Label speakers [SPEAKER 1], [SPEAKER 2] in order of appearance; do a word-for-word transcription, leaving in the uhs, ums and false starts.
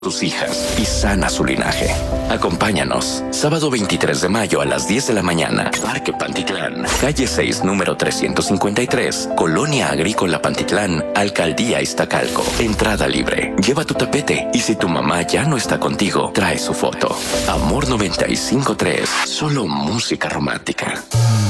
[SPEAKER 1] tus hijas y sana su linaje. Acompáñanos, sábado veintitrés de mayo a las diez de la mañana, Parque Pantitlán, calle seis, número trescientos cincuenta y tres, Colonia Agrícola Pantitlán, Alcaldía Iztacalco. Entrada libre. Lleva tu tapete y si tu mamá ya no está contigo, trae su foto. Amor noventa y cinco punto tres, solo música romántica.